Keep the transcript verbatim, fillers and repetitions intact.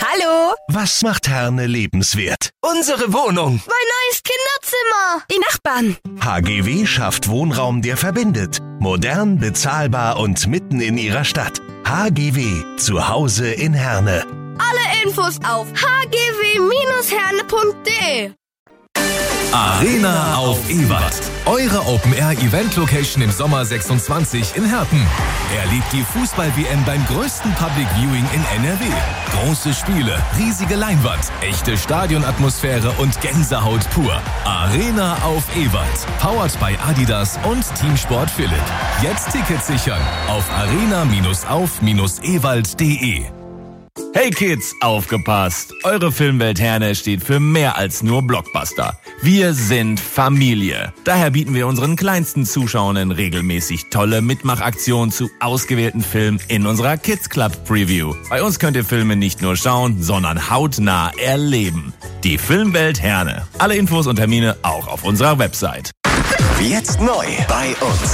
Hallo. Was macht Herne lebenswert? Unsere Wohnung. Mein neues Kinderzimmer. Die Nachbarn. H G W schafft Wohnraum, der verbindet. Modern, bezahlbar und mitten in ihrer Stadt. H G W. Zu Hause in Herne. Alle Infos auf h g w Bindestrich herne punkt de. Arena auf Ewald. Eure Open-Air-Event-Location im Sommer sechsundzwanzig in Herten. Erlebt die Fußball-W M beim größten Public Viewing in N R W. Große Spiele, riesige Leinwand, echte Stadionatmosphäre und Gänsehaut pur. Arena auf Ewald. Powered by Adidas und Teamsport Philipp. Jetzt Tickets sichern auf arena auf ewald punkt de. Hey Kids, aufgepasst! Eure Filmwelt Herne steht für mehr als nur Blockbuster. Wir sind Familie. Daher bieten wir unseren kleinsten Zuschauern regelmäßig tolle Mitmachaktionen zu ausgewählten Filmen in unserer Kids Club Preview. Bei uns könnt ihr Filme nicht nur schauen, sondern hautnah erleben. Die Filmwelt Herne. Alle Infos und Termine auch auf unserer Website. Jetzt neu bei uns.